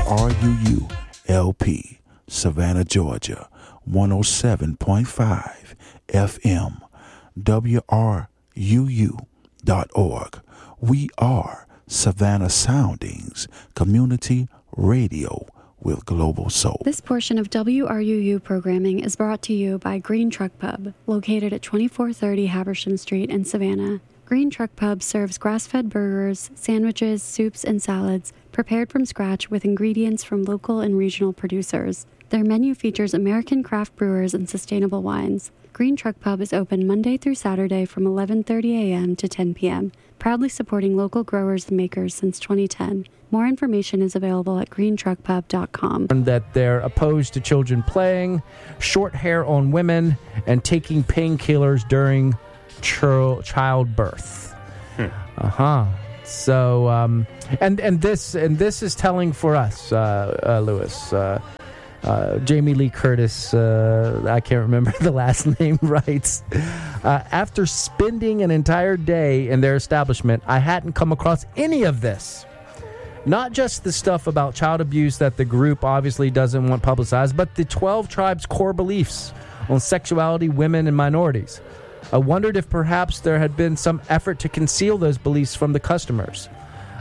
WRUU-LP, Savannah, Georgia, 107.5 FM, WRUU.org. We are Savannah Soundings, community radio with global soul. This portion of WRUU programming is brought to you by Green Truck Pub, located at 2430 Habersham Street in Savannah. Green Truck Pub serves grass-fed burgers, sandwiches, soups, and salads prepared from scratch with ingredients from local and regional producers. Their menu features American craft brewers and sustainable wines. Green Truck Pub is open Monday through Saturday from 11:30 a.m. to 10 p.m., proudly supporting local growers and makers since 2010. More information is available at greentruckpub.com. That they're opposed to children playing, short hair on women, and taking painkillers during childbirth. So, and this is telling for us, Lewis. Jamie Lee Curtis, I can't remember the last name, writes, after spending an entire day in their establishment, I hadn't come across any of this. Not just the stuff about child abuse that the group obviously doesn't want publicized, but the 12 Tribes' core beliefs on sexuality, women, and minorities. I wondered if perhaps there had been some effort to conceal those beliefs from the customers.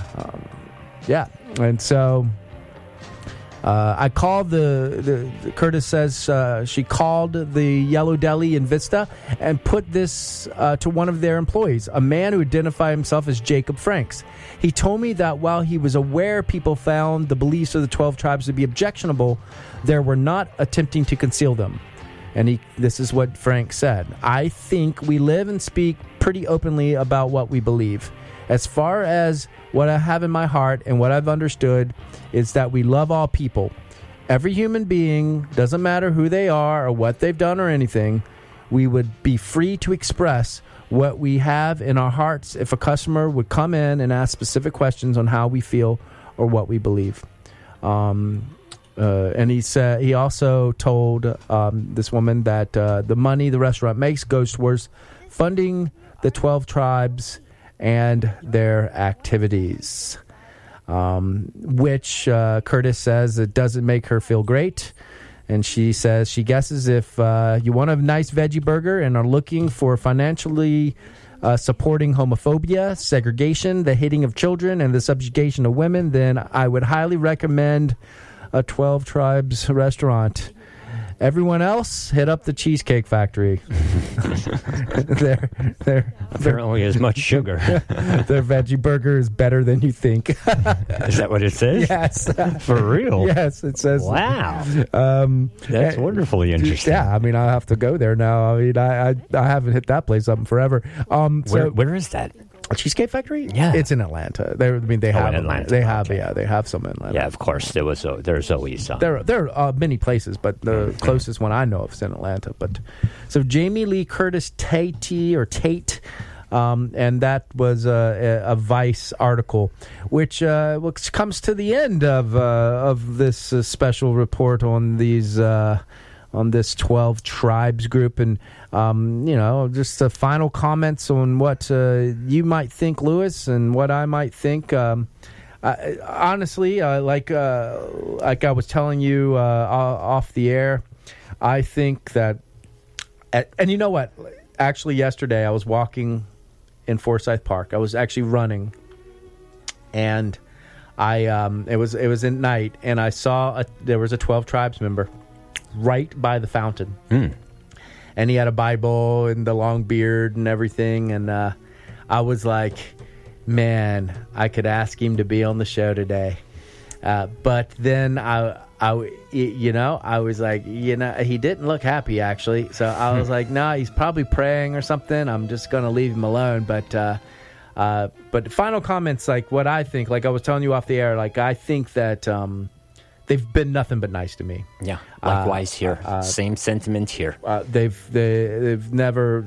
And so I called Curtis says she called the Yellow Deli in Vista and put this to one of their employees, a man who identified himself as Jacob Franks. He told me that while he was aware people found the beliefs of the 12 tribes to be objectionable, they were not attempting to conceal them. And this is what Frank said. I think we live and speak pretty openly about what we believe. As far as what I have in my heart and what I've understood is that we love all people. Every human being, doesn't matter who they are or what they've done or anything, we would be free to express what we have in our hearts if a customer would come in and ask specific questions on how we feel or what we believe. And he also told this woman that the money the restaurant makes goes towards funding the 12 tribes and their activities, which Curtis says it doesn't make her feel great. And she says she guesses if you want a nice veggie burger and are looking for financially supporting homophobia, segregation, the hating of children, and the subjugation of women, then I would highly recommend a 12 Tribes restaurant. Everyone else, hit up the Cheesecake Factory. They're apparently as much sugar. Their veggie burger is better than you think. Is that what it says? Yes. For real? Yes, it says. Wow. That's wonderfully interesting. Yeah, I mean, I'll have to go there now. I mean, I haven't hit that place up in forever. Where is that? A Cheesecake Factory? Yeah, it's in Atlanta. They have in Atlanta. They have some in Atlanta. Yeah, of course. There's always some. There are many places, but the closest one I know of is in Atlanta. But so Jamie Lee Curtis Tate, and that was a Vice article, which comes to the end of this special report on these. On this 12 Tribes group, and just the final comments on what you might think, Lewis, and what I might think. Honestly, like I was telling you off the air, I think that, and you know what? Actually, yesterday I was walking in Forsyth Park. I was actually running, and it was at night, and I saw there was a 12 Tribes member right by the fountain. And he had a Bible and the long beard and everything, and I was like, man, I could ask him to be on the show today. But then I was like, he didn't look happy, actually. So I was like, nah, he's probably praying or something. I'm just going to leave him alone. But final comments, like what I think, like I was telling you off the air, like I think that they've been nothing but nice to me. Yeah, likewise here. Same sentiment here. They've never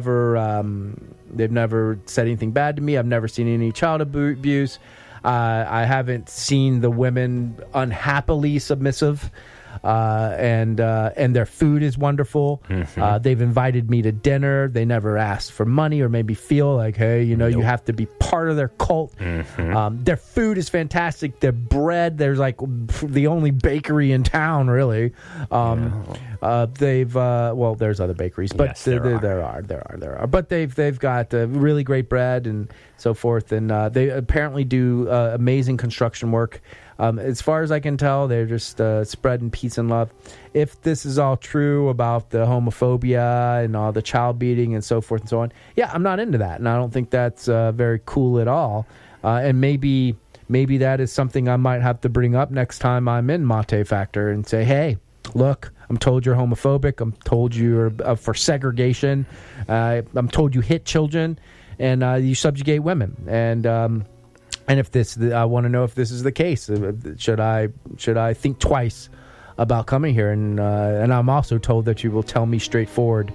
said anything bad to me. I've never seen any child abuse. I haven't seen the women unhappily submissive. and their food is wonderful. They've invited me to dinner. They never asked for money or made me feel like, hey, you have to be part of their cult. Their food is fantastic. Their bread, there's like the only bakery in town, really. They've there's other bakeries, but yes, there are. But they've got really great bread and so forth, and they apparently do amazing construction work. As far as I can tell, they're just spreading peace and love. If this is all true about the homophobia and all the child beating and so forth and so on, yeah, I'm not into that, and I don't think that's very cool at all. And maybe that is something I might have to bring up next time I'm in Mate Factor and say, hey, look, I'm told you're homophobic. I'm told you're for segregation. I'm told you hit children and you subjugate women. And if this, I want to know if this is the case. Should I think twice about coming here? And I'm also told that you will tell me straightforward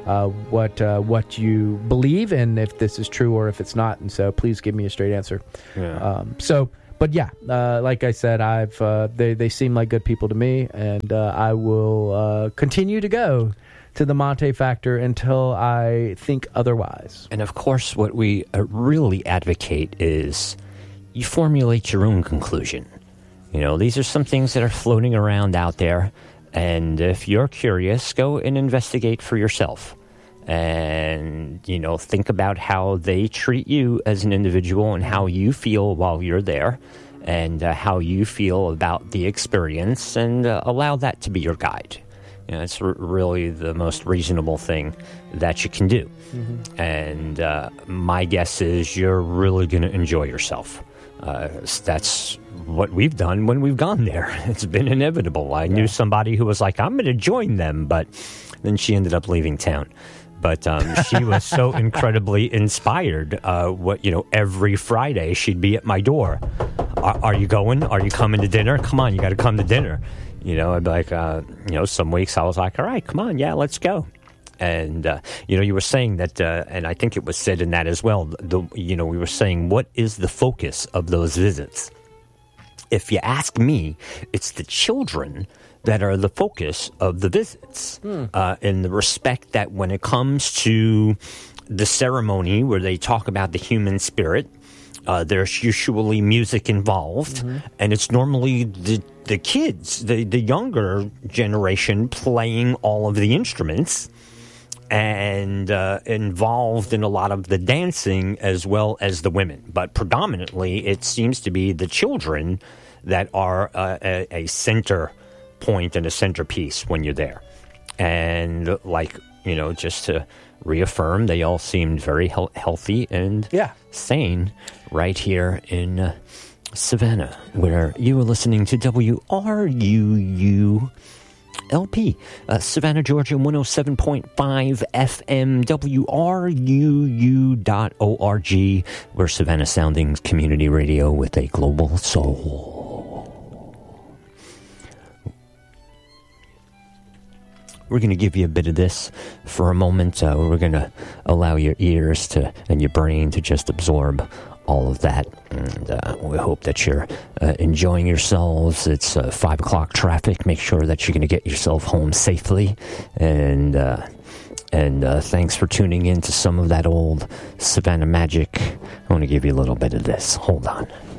what you believe and if this is true or if it's not. And so please give me a straight answer. Yeah. But yeah, like I said, they seem like good people to me, and I will continue to go to the Mate Factor until I think otherwise. And of course, what we really advocate is you formulate your own conclusion. These are some things that are floating around out there, and if you're curious, go and investigate for yourself. And, think about how they treat you as an individual and how you feel while you're there and how you feel about the experience, and allow that to be your guide. It's really the most reasonable thing that you can do. And my guess is you're really going to enjoy yourself. That's what we've done when we've gone there. It's been inevitable. I knew somebody who was like, I'm going to join them, but then she ended up leaving town. But she was so incredibly inspired. Every Friday she'd be at my door. Are you going? Are you coming to dinner? Come on, you got to come to dinner. I'd be like, some weeks I was like, all right, come on, yeah, let's go. And, you were saying that, and I think it was said in that as well, we were saying, what is the focus of those visits? If you ask me, it's the children that are the focus of the visits, in the respect that when it comes to the ceremony where they talk about the human spirit, there's usually music involved, and it's normally the kids, the younger generation, playing all of the instruments and involved in a lot of the dancing as well as the women. But predominantly, it seems to be the children that are a center point and a centerpiece when you're there. And just to reaffirm, they all seemed very healthy and sane right here in Savannah, where you are listening to WRUU LP, Savannah, Georgia, 107.5 FM, WRUU.org. We're Savannah Soundings Community Radio with a global soul. We're going to give you a bit of this for a moment. We're going to allow your ears and your brain to just absorb all of that. And we hope that you're enjoying yourselves. It's 5 o'clock traffic. Make sure that you're going to get yourself home safely. And thanks for tuning in to some of that old Savannah magic. I want to give you a little bit of this. Hold on.